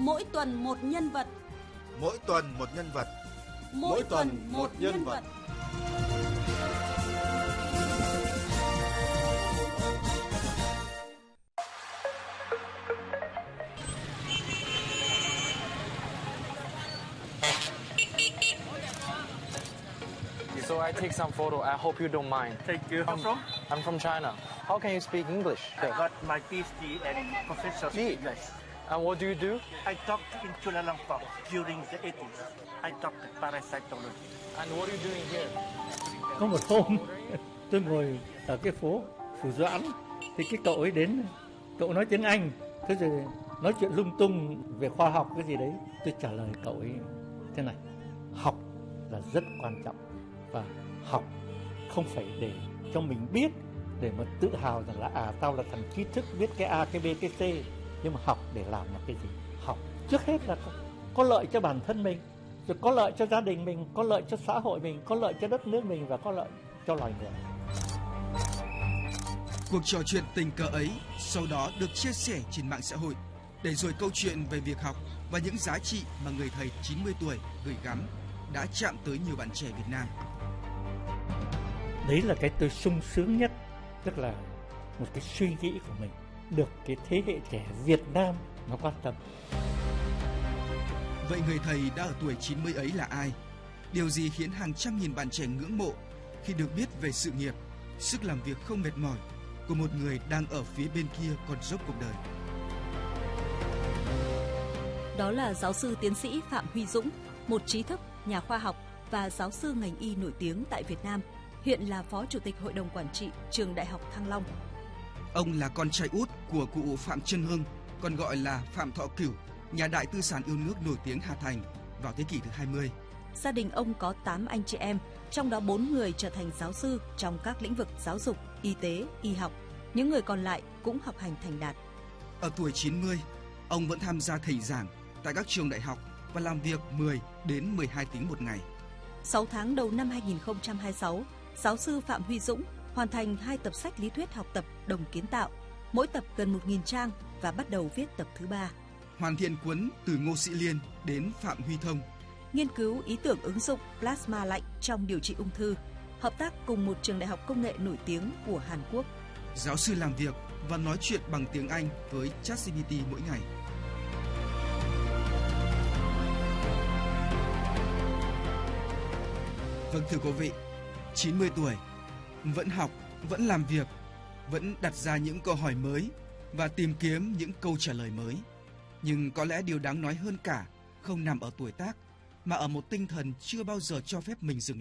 Mỗi tuần một nhân vật. Mỗi tuần một nhân vật. Mỗi tuần một nhân vật. So I take some photo. I hope you don't mind. Thank you. From? I'm from China. How can you speak English? I got my PhD and professor English. And what do you do? I taught in Kuala Lumpur during the 80s. I taught parasitology. And what are you doing here? Có một hôm tôi ngồi ở cái phố Phủ Doãn thì cái cậu ấy đến, cậu nói tiếng Anh, thế rồi nói chuyện lung tung về khoa học cái gì đấy. Tôi trả lời cậu ấy thế này: học là rất quan trọng và học không phải để cho mình biết, để mà tự hào rằng là tao là thằng trí thức biết cái A cái B cái C, nhưng mà học để làm là cái gì? Học trước hết là có lợi cho bản thân mình, rồi có lợi cho gia đình mình, có lợi cho xã hội mình, có lợi cho đất nước mình và có lợi cho loài người. Cuộc trò chuyện tình cờ ấy sau đó được chia sẻ trên mạng xã hội, để rồi câu chuyện về việc học và những giá trị mà người thầy 90 tuổi gửi gắm đã chạm tới nhiều bạn trẻ Việt Nam. Đấy là cái tôi sung sướng nhất, tức là một cái suy nghĩ của mình được cái thế hệ trẻ Việt Nam nó quan tâm. Vậy người thầy đã ở tuổi 90 ấy là ai? Điều gì khiến hàng trăm nghìn bạn trẻ ngưỡng mộ khi được biết về sự nghiệp, sức làm việc không mệt mỏi của một người đang ở phía bên kia con dốc cuộc đời? Đó là giáo sư tiến sĩ Phạm Huy Dũng, một trí thức, nhà khoa học và giáo sư ngành y nổi tiếng tại Việt Nam, hiện là Phó Chủ tịch Hội đồng Quản trị Trường Đại học Thăng Long. Ông là con trai út của cụ Phạm Trân Hưng, còn gọi là Phạm Thọ Cửu, nhà đại tư sản yêu nước nổi tiếng Hà Thành vào thế kỷ thứ 20. Gia đình ông có 8 anh chị em, trong đó 4 người trở thành giáo sư trong các lĩnh vực giáo dục, y tế, y học. Những người còn lại cũng học hành thành đạt. Ở tuổi 90, ông vẫn tham gia thầy giảng tại các trường đại học và làm việc 10 đến 12 tiếng một ngày. 6 tháng đầu năm 2026, giáo sư Phạm Huy Dũng hoàn thành 2 tập sách lý thuyết học tập Đồng Kiến Tạo, mỗi tập gần 1.000 trang và bắt đầu viết tập thứ 3. Hoàn thiện cuốn Từ Ngô Sĩ Liên đến Phạm Huy Thông. Nghiên cứu ý tưởng ứng dụng plasma lạnh trong điều trị ung thư, hợp tác cùng một trường đại học công nghệ nổi tiếng của Hàn Quốc. Giáo sư làm việc và nói chuyện bằng tiếng Anh với ChatGPT mỗi ngày. Vâng, thưa quý vị, 90 tuổi, vẫn học, vẫn làm việc, vẫn đặt ra những câu hỏi mới và tìm kiếm những câu trả lời mới. Nhưng có lẽ điều đáng nói hơn cả không nằm ở tuổi tác, mà ở một tinh thần chưa bao giờ cho phép mình dừng